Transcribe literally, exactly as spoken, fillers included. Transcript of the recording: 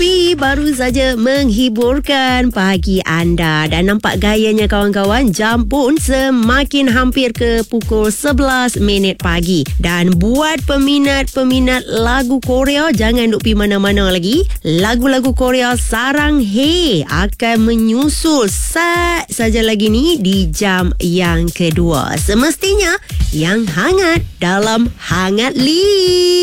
B baru saja menghiburkan pagi anda. Dan nampak gayanya kawan-kawan, jam pun semakin hampir ke pukul sebelas minit pagi. Dan buat peminat-peminat lagu Korea, jangan duk pergi mana-mana lagi. Lagu-lagu Korea Sarang Hey akan menyusul sat saja lagi ni di jam yang kedua. Semestinya yang hangat dalam Hangat Li.